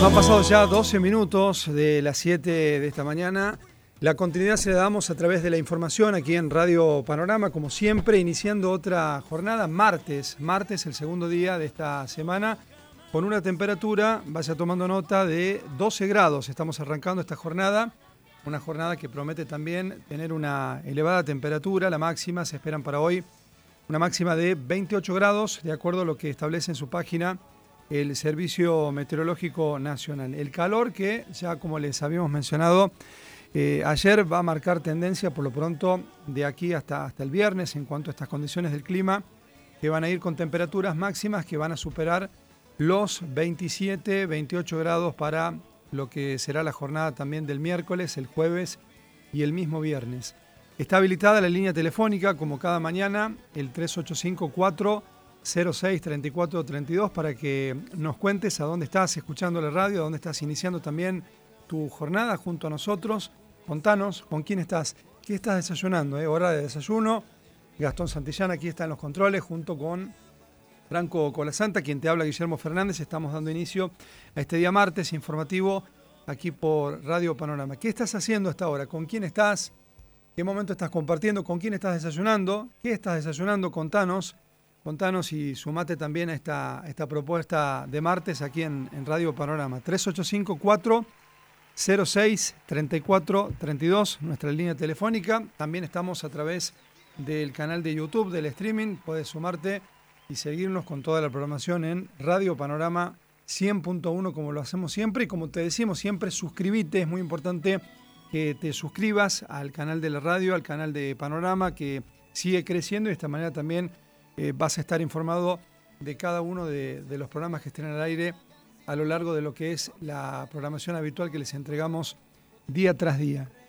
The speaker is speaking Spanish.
Cuando han pasado ya 12 minutos de las 7 de esta mañana, la continuidad se la damos a través de la información aquí en Radio Panorama, como siempre, iniciando otra jornada, martes, el segundo día de esta semana, con una temperatura, vaya tomando nota, de 12 grados. Estamos arrancando esta jornada, una jornada que promete también tener una elevada temperatura. La máxima se esperan para hoy, una máxima de 28 grados, de acuerdo a lo que establece en su página el Servicio Meteorológico Nacional. El calor que, ya como les habíamos mencionado, ayer va a marcar tendencia por lo pronto de aquí hasta el viernes en cuanto a estas condiciones del clima, que van a ir con temperaturas máximas que van a superar los 27, 28 grados para lo que será la jornada también del miércoles, el jueves y el mismo viernes. Está habilitada la línea telefónica, como cada mañana, el 3854-06-3432, para que nos cuentes a dónde estás escuchando la radio, a dónde estás iniciando también tu jornada junto a nosotros. Contanos con quién estás, qué estás desayunando, hora de desayuno. Gastón Santillán aquí está en los controles, junto con Franco Colasanta, quien te habla, Guillermo Fernández. Estamos dando inicio a este día martes informativo aquí por Radio Panorama. ¿Qué estás haciendo hasta ahora? ¿Con quién estás? ¿Qué momento estás compartiendo? ¿Con quién estás desayunando? ¿Qué estás desayunando? Contanos y sumate también a esta propuesta de martes aquí en Radio Panorama. 3854-06-3432, nuestra línea telefónica. También estamos a través del canal de YouTube, del streaming. Puedes sumarte y seguirnos con toda la programación en Radio Panorama 100.1, como lo hacemos siempre. Y como te decimos siempre, suscríbete, es muy importante que te suscribas al canal de la radio, al canal de Panorama, que sigue creciendo, y de esta manera también vas a estar informado de cada uno de los programas que estén al aire a lo largo de lo que es la programación habitual que les entregamos día tras día.